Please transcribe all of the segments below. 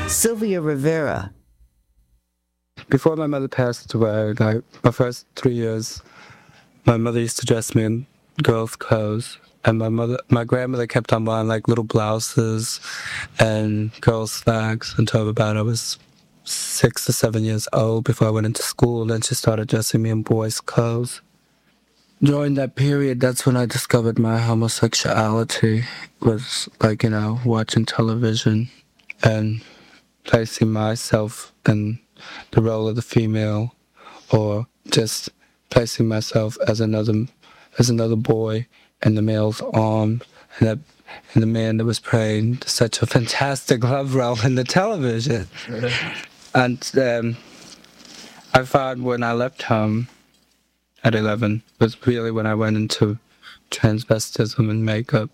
Sylvia Rivera. Before my mother passed away, like my first 3 years, my mother used to dress me in girls' clothes, and my grandmother kept on buying like little blouses and girls' slacks until about I was 6 or 7 years old before I went into school. Then she started dressing me in boys' clothes. During that period, that's when I discovered my homosexuality. Was like, watching television and placing myself in the role of the female, or just placing myself as another boy in the male's arm, and the man that was playing such a fantastic love role in the television. And I found when I left home at 11 was really when I went into transvestism and makeup,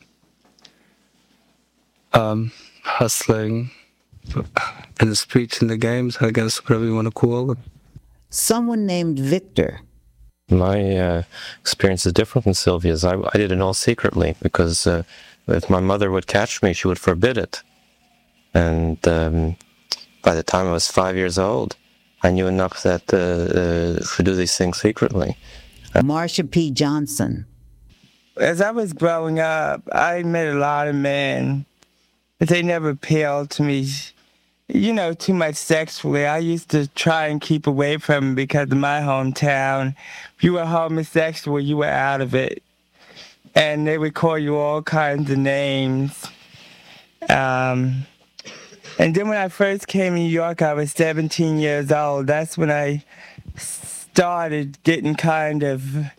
hustling in the streets and the games, I guess, whatever you want to call it. Someone named Victor. My experience is different from Sylvia's. I did it all secretly because if my mother would catch me, she would forbid it. And by the time I was 5 years old, I knew enough that to do these things secretly. Marsha P. Johnson. As I was growing up, I met a lot of men, but they never appealed to me, too much sexually. I used to try and keep away from them because in my hometown, if you were homosexual, you were out of it. And they would call you all kinds of names. And then when I first came to New York, I was 17 years old. That's when I started getting kind of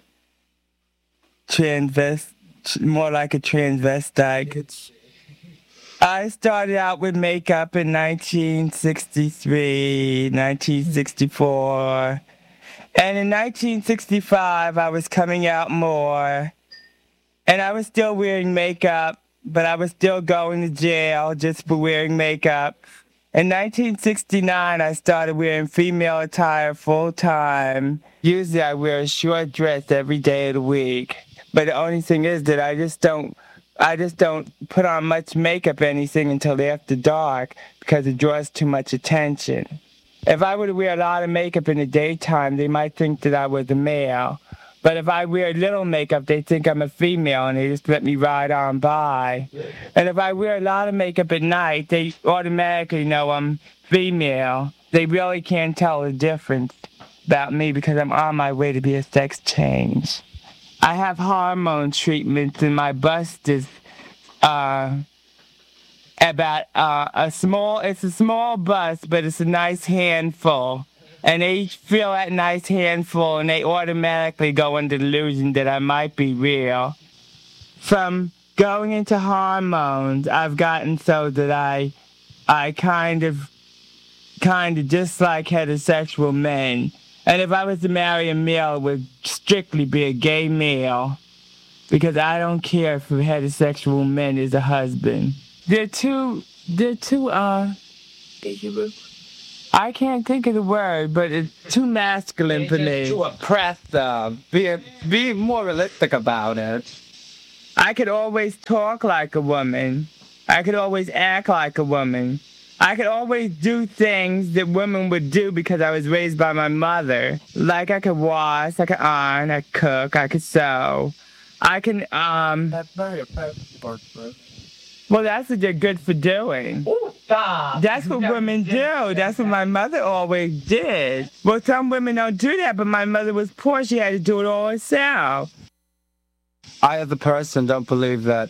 more like a transvestite. I started out with makeup in 1963, 1964. And in 1965, I was coming out more. And I was still wearing makeup, but I was still going to jail just for wearing makeup. In 1969, I started wearing female attire full-time. Usually I wear a short dress every day of the week. But the only thing is that I just don't put on much makeup or anything until after dark because it draws too much attention. If I were to wear a lot of makeup in the daytime, they might think that I was a male. But if I wear little makeup, they think I'm a female and they just let me ride on by. And if I wear a lot of makeup at night, they automatically know I'm female. They really can't tell the difference about me because I'm on my way to be a sex change. I have hormone treatments and my bust is it's a small bust, but it's a nice handful. And they feel that nice handful and they automatically go under the illusion that I might be real. From going into hormones, I've gotten so that I kind of dislike heterosexual men. And if I was to marry a male, it would strictly be a gay male. Because I don't care if a heterosexual man is a husband. I can't think of the word, but it's too masculine for me. To oppress them. Be more realistic about it. I could always talk like a woman. I could always act like a woman. I could always do things that women would do because I was raised by my mother. Like I could wash, I could iron, I could cook, I could sew. I can, That's very important. well, that's what they're good for doing. Oh, stop. That's what women do. That's what my mother always did. Well, some women don't do that, but my mother was poor. She had to do it all herself. I, as a person, don't believe that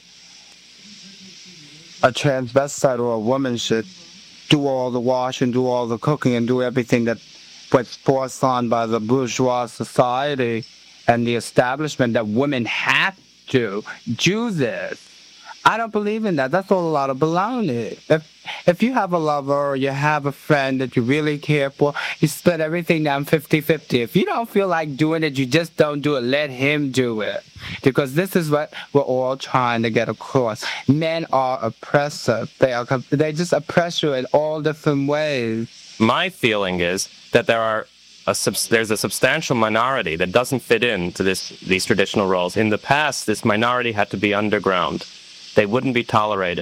a transvestite or a woman should do all the washing, do all the cooking, and do everything that was forced on by the bourgeois society and the establishment that women have to do this. I don't believe in that. That's all a lot of baloney. If you have a lover or you have a friend that you really care for, you split everything down 50-50. If you don't feel like doing it, you just don't do it. Let him do it. Because this is what we're all trying to get across. Men are oppressive. They just oppress you in all different ways. My feeling is that there's a substantial minority that doesn't fit into these traditional roles. In the past, this minority had to be underground. They wouldn't be tolerated.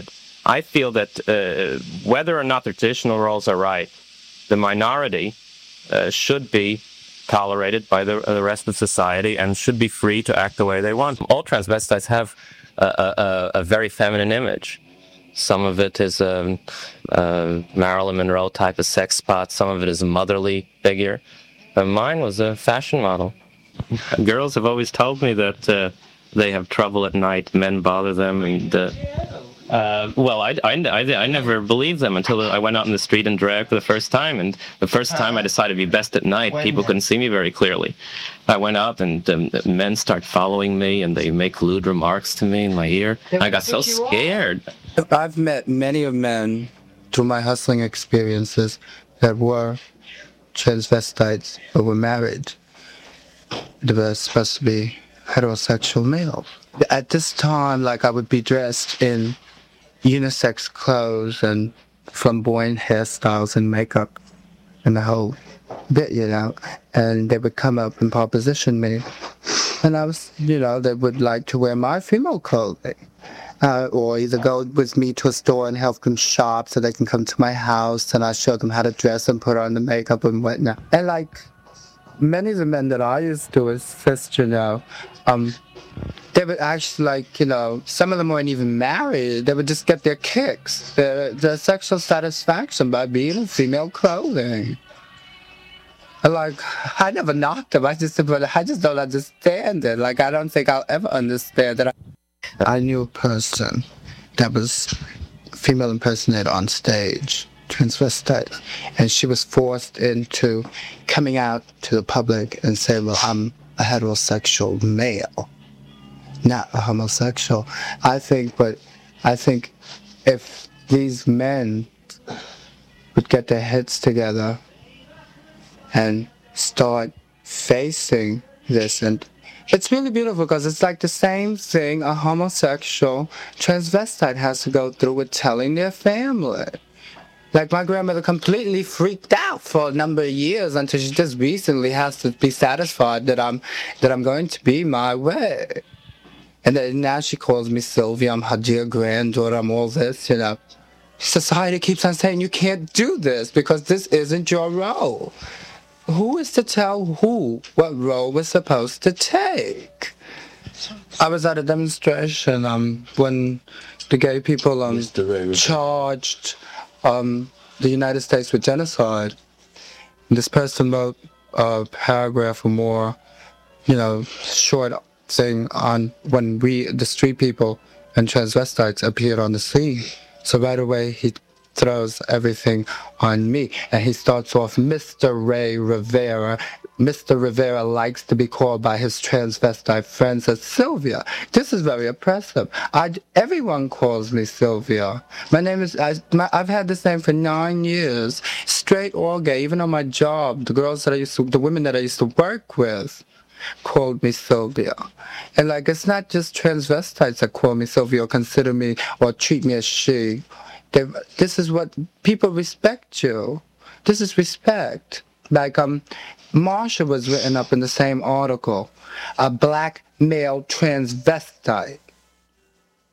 I feel that whether or not the traditional roles are right, the minority should be tolerated by the rest of society and should be free to act the way they want. All transvestites have a very feminine image. Some of it is a Marilyn Monroe type of sex spot. Some of it is a motherly figure. But mine was a fashion model. Girls have always told me that they have trouble at night. Men bother them. And, well, I never believed them until I went out in the street in drag for the first time. And the first time I decided to be best at night, people couldn't see me very clearly. I went out and men start following me and they make lewd remarks to me in my ear. I got so scared. I've met many of men through my hustling experiences that were transvestites but were married. They were supposed to be heterosexual males. At this time, like, I would be dressed in unisex clothes and flamboyant hairstyles and makeup and the whole bit, you know, and they would come up and proposition me. And I was, you know, they would like to wear my female clothing. Or either go with me to a store and help them shop so they can come to my house and I show them how to dress and put on the makeup and whatnot. And like many of the men that I used to assist, you know, they would actually, like, you know, some of them weren't even married. They would just get their kicks, their sexual satisfaction by being in female clothing. And like, I never knocked them. I just don't understand it. Like, I don't think I'll ever understand it. I knew a person that was a female impersonator on stage, transvestite, and she was forced into coming out to the public and say, well, I'm a heterosexual male, not a homosexual. I think if these men would get their heads together and start facing this, and it's really beautiful because it's like the same thing a homosexual transvestite has to go through with telling their family. Like, my grandmother completely freaked out for a number of years until she just recently has to be satisfied that I'm going to be my way. And then now she calls me Sylvia, I'm her dear granddaughter, I'm all this, you know. Society keeps on saying you can't do this because this isn't your role. Who is to tell who what role we're supposed to take? I was at a demonstration when the gay people charged the United States with genocide. This person wrote a paragraph or more, you know, short thing on when the street people and transvestites appeared on the scene. So right away he throws everything on me, and he starts off, Mr. Ray Rivera. Mr. Rivera likes to be called by his transvestite friends as Sylvia. This is very oppressive. Everyone calls me Sylvia. My name is, I've had this name for 9 years, straight or gay. Even on my job, the women that I used to work with called me Sylvia. And like, it's not just transvestites that call me Sylvia or consider me or treat me as she. This is what people respect you. This is respect. Like, Marsha was written up in the same article. A black male transvestite.